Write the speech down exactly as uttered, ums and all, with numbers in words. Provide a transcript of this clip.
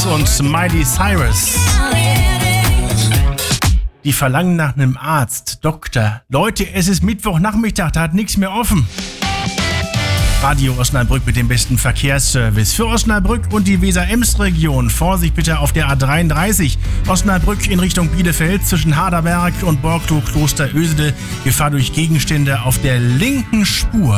und Miley Cyrus. Die verlangen nach einem Arzt, Doktor. Leute, es ist Mittwochnachmittag, da hat nichts mehr offen. Radio Osnabrück mit dem besten Verkehrsservice für Osnabrück und die Weser-Ems-Region. Vorsicht bitte auf der A dreiunddreißig. Osnabrück in Richtung Bielefeld zwischen Harderberg und Borgtow Kloster Ösede. Gefahr durch Gegenstände auf der linken Spur.